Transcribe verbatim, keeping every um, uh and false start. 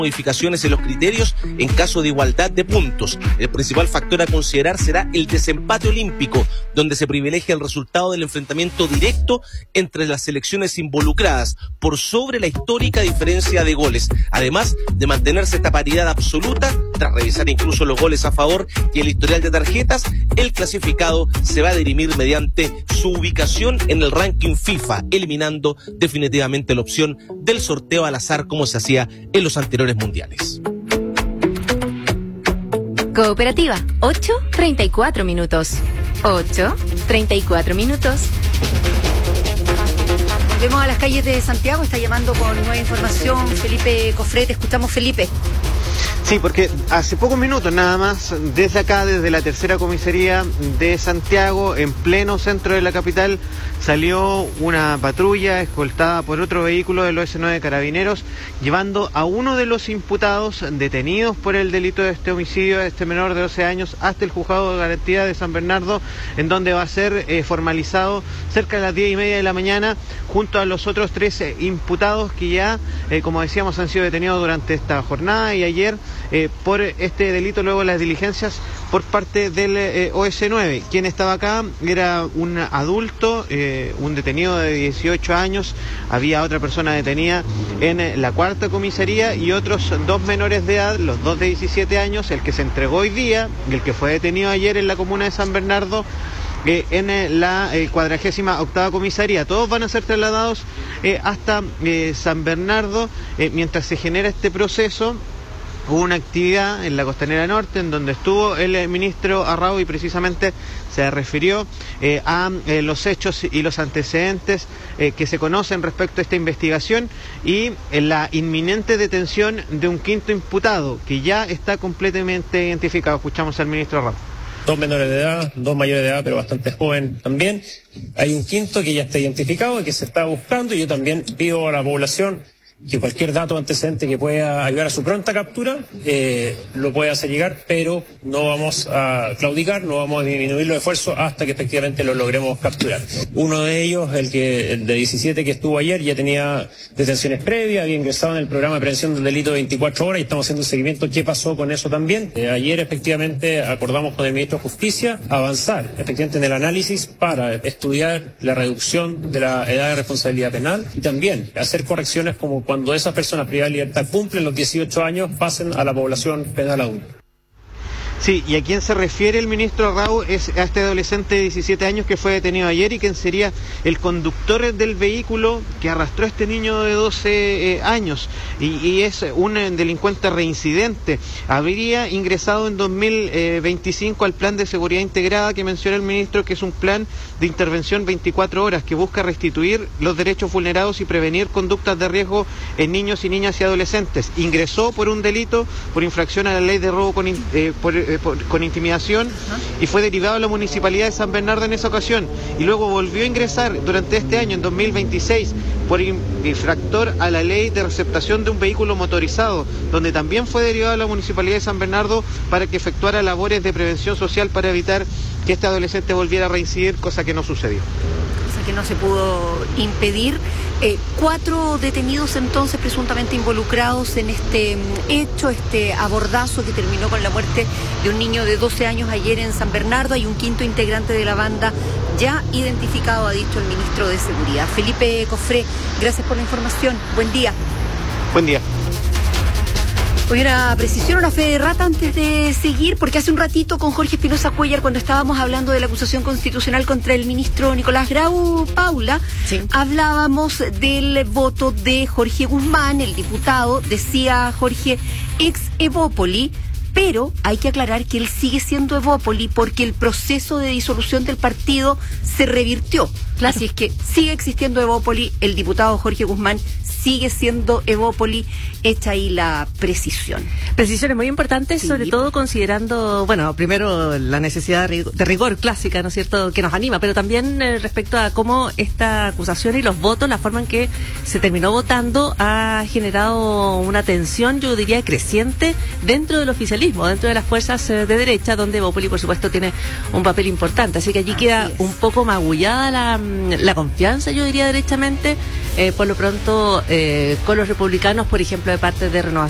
modificaciones en los criterios en caso de igualdad de puntos. El principal factor a considerar será el desempate olímpico, donde se privilegia el resultado del enfrentamiento directo entre las selecciones involucradas por sobre la histórica diferencia de goles, además de mantenerse esta paridad absoluta. Tras revisar incluso los goles a favor y el historial de tarjetas, el clasificado se va a dirimir mediante su ubicación en el ranking FIFA, eliminando definitivamente la opción del sorteo al azar como se hacía en los anteriores mundiales. Cooperativa, ocho treinta y cuatro minutos. ocho treinta y cuatro minutos. Volvemos a las calles de Santiago, está llamando con nueva información Felipe Cofré. Te escuchamos, Felipe. Sí, porque hace pocos minutos nada más, desde acá, desde la tercera comisaría de Santiago, en pleno centro de la capital, salió una patrulla escoltada por otro vehículo del O S nueve Carabineros, llevando a uno de los imputados detenidos por el delito de este homicidio de este menor de doce años hasta el juzgado de garantía de San Bernardo, en donde va a ser eh, formalizado cerca de las diez y media de la mañana, junto a los otros trece imputados que ya, eh, como decíamos, han sido detenidos durante esta jornada y ayer eh, por este delito, luego de las diligencias por parte del eh, O S nueve. Quien estaba acá era un adulto, eh, un detenido de dieciocho años, había otra persona detenida en la cuarta comisaría y otros dos menores de edad, los dos de diecisiete años, el que se entregó hoy día y el que fue detenido ayer en la comuna de San Bernardo, Eh, en eh, la eh, cuadragésima octava comisaría. Todos van a ser trasladados eh, hasta eh, San Bernardo. Eh, mientras se genera este proceso, hubo una actividad en la Costanera Norte en donde estuvo el eh, ministro Arrau y precisamente se refirió eh, a eh, los hechos y los antecedentes eh, que se conocen respecto a esta investigación y eh, la inminente detención de un quinto imputado que ya está completamente identificado. Escuchamos al ministro Arrau. Dos menores de edad, dos mayores de edad, pero bastante joven también. Hay un quinto que ya está identificado y que se está buscando. Y yo también pido a la población que cualquier dato antecedente que pueda ayudar a su pronta captura, eh, lo pueda hacer llegar, pero no vamos a claudicar, no vamos a disminuir los esfuerzos hasta que efectivamente lo logremos capturar. Uno de ellos, el que el de diecisiete que estuvo ayer, ya tenía detenciones previas, había ingresado en el programa de prevención del delito de veinticuatro horas y estamos haciendo seguimiento qué pasó con eso también. Eh, ayer efectivamente acordamos con el ministro de Justicia avanzar efectivamente en el análisis para estudiar la reducción de la edad de responsabilidad penal y también hacer correcciones como cuando esas personas privadas de libertad cumplen los dieciocho años, pasen a la población penal adulta. Sí, y a quién se refiere el ministro Arrau es a este adolescente de diecisiete años que fue detenido ayer y quien sería el conductor del vehículo que arrastró a este niño de doce eh, años y, y es un eh, delincuente reincidente. Habría ingresado en dos mil veinticinco al plan de seguridad integrada que menciona el ministro, que es un plan de intervención veinticuatro horas que busca restituir los derechos vulnerados y prevenir conductas de riesgo en niños y niñas y adolescentes. Ingresó por un delito, por infracción a la ley de robo con, eh, por, eh, por, con intimidación y fue derivado a la municipalidad de San Bernardo en esa ocasión y luego volvió a ingresar durante este año, en dos mil veintiséis, por infractor a la ley de receptación de un vehículo motorizado, donde también fue derivado a la municipalidad de San Bernardo para que efectuara labores de prevención social para evitar que este adolescente volviera a reincidir, cosa que no sucedió. Cosa que no se pudo impedir. Eh, cuatro detenidos entonces presuntamente involucrados en este hecho, este abordazo que terminó con la muerte de un niño de doce años ayer en San Bernardo. Hay un quinto integrante de la banda ya identificado, ha dicho el ministro de Seguridad. Felipe Cofré, gracias por la información. Buen día. Buen día. Hoy una precisión, una fe de rata antes de seguir, porque hace un ratito con Jorge Espinosa Cuellar, cuando estábamos hablando de la acusación constitucional contra el ministro Nicolás Grau, Paula, sí, hablábamos del voto de Jorge Guzmán, el diputado, decía Jorge, ex Evópoli, pero hay que aclarar que él sigue siendo Evópoli porque el proceso de disolución del partido se revirtió. Claro. Así es que sigue existiendo Evópoli, el diputado Jorge Guzmán sigue siendo Evópoli, hecha ahí la precisión. Precisiones muy importantes, sí, sobre todo considerando, bueno, primero la necesidad de rigor, de rigor clásica, ¿no es cierto?, que nos anima, pero también eh, respecto a cómo esta acusación y los votos, la forma en que se terminó votando, ha generado una tensión, yo diría, creciente dentro del oficialismo, dentro de las fuerzas eh, de derecha, donde Evópoli, por supuesto, tiene un papel importante. Así que allí Así queda es. un poco magullada la, la confianza, yo diría, derechamente, eh, por lo pronto, eh, con los republicanos, por ejemplo, de parte de Renovación